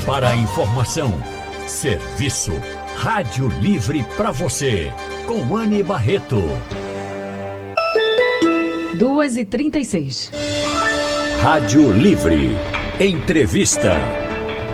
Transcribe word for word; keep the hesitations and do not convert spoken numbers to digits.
para a informação. Serviço Rádio Livre para você, com Anne Barreto. duas e trinta e seis. Rádio Livre. Entrevista.